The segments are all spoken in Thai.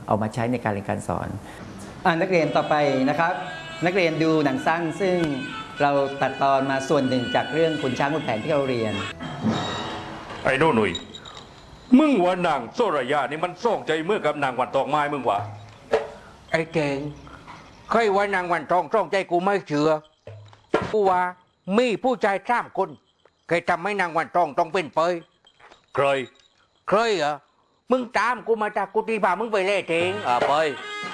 เอามาใช้ในการเรียนการสอนนักเรียนต่อไปนะครับนักเรียนดูหนังสั้นซึ่งเราตัดตอนมาส่วนหนึ่งจากเรื่องขุนช้างขุนแผนที่เราเรียนไอ้โน่หนุ่ยมึงว่านางโซรยานี่มันส่งใจเมื่อกับนางวันตอกไม้มึงวะไอ้เก่งเคยว่านางวันทองส่งใจกูไม่เชื่อกูว่ามีผู้ชาย3 คนเคยทำให้นางวันทองต้องเป็นเปยเคยเหรอมึงตามกูมาจากกุฏิบ่ามึงไปเล่เองเปย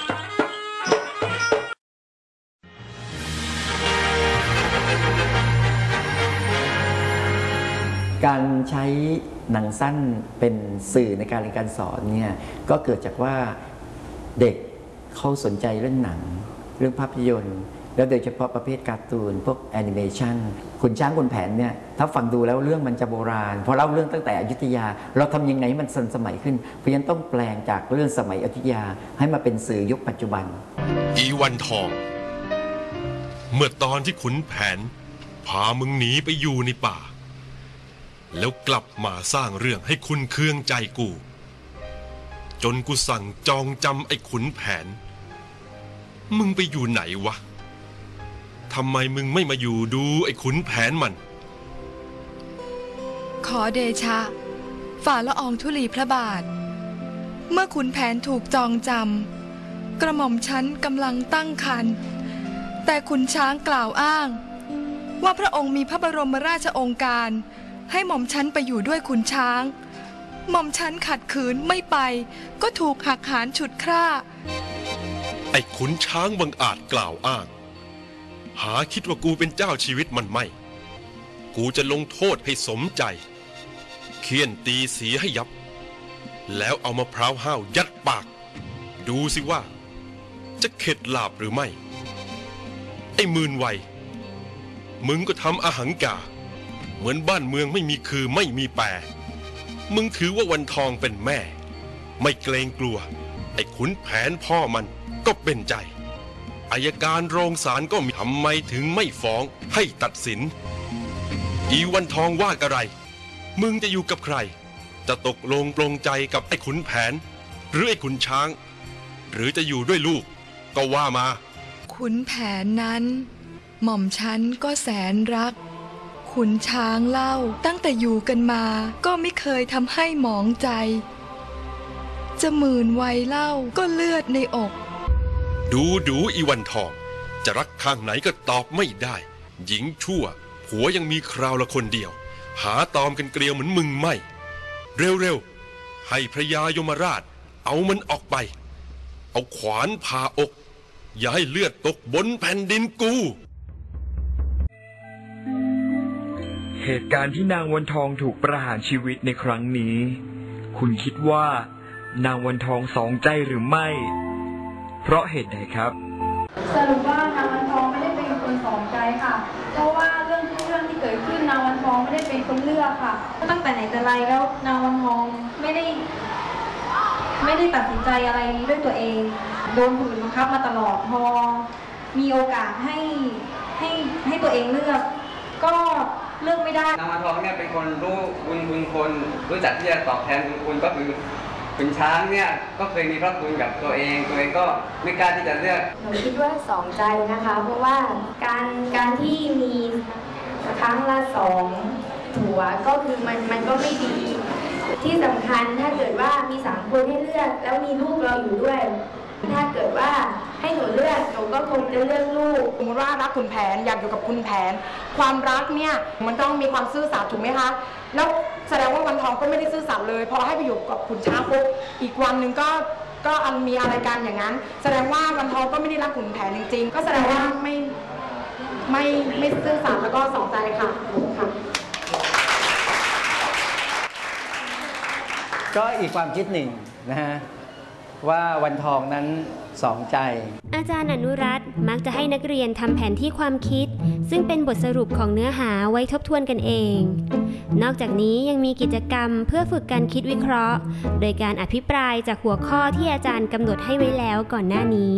การใช้หนังสั้นเป็นสื่อในการเรียนการสอนเนี่ยก็เกิดจากว่าเด็กเขาสนใจเรื่องหนังเรื่องภาพยนตร์แล้วโดยเฉพาะประเภทการ์ตูนพวกแอนิเมชันขุนช้างขุนแผนเนี่ยถ้าฟังดูแล้วเรื่องมันจะโบราณพอเล่าเรื่องตั้งแต่อยุธยาเราทำยังไงให้มันทันสมัยขึ้นเพราะฉะนั้นต้องแปลงจากเรื่องสมัยอยุธยาให้มาเป็นสื่อยุคปัจจุบันอีวันทองเมื่อตอนที่ขุนแผนพามึงหนีไปอยู่ในป่าแล้วกลับมาสร้างเรื่องให้คุณเคืองใจกูจนกูสั่งจองจำไอ้ขุนแผนมึงไปอยู่ไหนวะทำไมมึงไม่มาอยู่ดูไอ้ขุนแผนมันขอเดชะฝ่าละอองธุลีพระบาทเมื่อขุนแผนถูกจองจำกระหม่อมชั้นกำลังตั้งครรภ์แต่ขุนช้างกล่าวอ้างว่าพระองค์มีพระบรมราชโองการให้หม่อมชั้นไปอยู่ด้วยขุนช้างหม่อมชั้นขัดขืนไม่ไปก็ถูกหักหานฉุดคร่าไอ้ขุนช้างบังอาจกล่าวอ้างหาคิดว่ากูเป็นเจ้าชีวิตมันไม่กูจะลงโทษให้สมใจเคี่ยนตีเสียให้ยับแล้วเอามะพร้าวห้าวยัดปากดูสิว่าจะเข็ดหลาบหรือไม่ไอ้มืนไวมึงก็ทำอหังกาเหมือนบ้านเมืองไม่มีคือไม่มีแปรมึงถือว่าวันทองเป็นแม่ไม่เกรงกลัวไอ้ขุนแผนพ่อมันก็เป็นใจอัยการโรงศาลก็มีทำไมถึงไม่ฟ้องให้ตัดสินอีวันทองว่าอะไรมึงจะอยู่กับใครจะตกลงปลงใจกับไอ้ขุนแผนหรือไอ้ขุนช้างหรือจะอยู่ด้วยลูกก็ว่ามาขุนแผนนั้นหม่อมฉันก็แสนรักขุนช้างเล่าตั้งแต่อยู่กันมาก็ไม่เคยทำให้หมองใจจะหมื่นวัยเล่าก็เลือดในอกดูอีวันทองจะรักข้างไหนก็ตอบไม่ได้หญิงชั่วผัวยังมีคราวละคนเดียวหาตอมกันเกลียวเหมือนมึงไม่เร็วๆให้พระยายมราชเอามันออกไปเอาขวานผ่าอกอย่าให้เลือดตกบนแผ่นดินกูเหตุการณ์ที่นางวันทองถูกประหารชีวิตในครั้งนี้คุณคิดว่านางวันทองสองใจหรือไม่เพราะเหตุใดครับสรุปว่านางวันทองไม่ได้เป็นคนสองใจค่ะเพราะว่าเรื่องที่เกิดขึ้นนางวันทองไม่ได้เป็นคนเลือกค่ะตั้งแต่ไหนแต่ไรแล้วนางวันทองไม่ได้ตัดสินใจอะไรด้วยตัวเองโดนผู้อื่นบังคับมาตลอดพอมีโอกาสให้ตัวเองเลือกก็เลือกไม่ได้นางวันทองเนี่ยเป็นคนรู้บุญคุณคนรู้จักที่จะตอบแทนบุญคุณก็คือขุนช้างเนี่ยก็เคยมีพระคุณกับตัวเองก็ไม่กล้าที่จะเลือกหนูคิดว่าสองใจนะคะเพราะว่าการที่มีครั้งละ2 ผัวก็คือมันก็ไม่ดีที่สำคัญถ้าเกิดว่ามี3 คนให้เลือกแล้วมีลูกเราอยู่ด้วยถ้าเกิดว่าให้หนูเลือกหนูก็คงจะเลือกลูกสมมติว่ารักขุนแผนอยากอยู่กับขุนแผนความรักเนี่ยมันต้องมีความซื่อสัตย์ถูกไหมคะแล้วแสดงว่าวันทองก็ไม่ได้ซื่อสัตย์เลยพอให้ไปอยู่กับขุนช้างปุ๊บอีกวันหนึ่งก็มีอะไรกันอย่างนั้นแสดงว่าวันทองก็ไม่ได้รักขุนแผนจริงๆก็แสดงว่าไม่ซื่อสัตย์แล้วก็สองใจค่ะก็อีกความคิดหนึ่งนะฮะว่าวันทองนั้นสองใจอาจารย์อนุรัตน์มักจะให้นักเรียนทำแผนที่ความคิดซึ่งเป็นบทสรุปของเนื้อหาไว้ทบทวนกันเองนอกจากนี้ยังมีกิจกรรมเพื่อฝึกการคิดวิเคราะห์โดยการอภิปรายจากหัวข้อที่อาจารย์กำหนดให้ไว้แล้วก่อนหน้านี้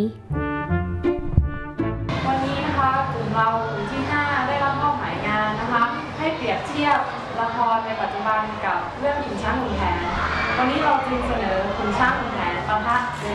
วันนี้นะคะกลุ่มเรากลุ่มที่ 5ได้รับมอบหมายงานนะคะให้เปรียบเทียบละครในปัจจุบันกับเรื่องขุนช้างขุนแผนวันนี้เราจึงเสนอขุนช้างขุนแผนปะทะเสือ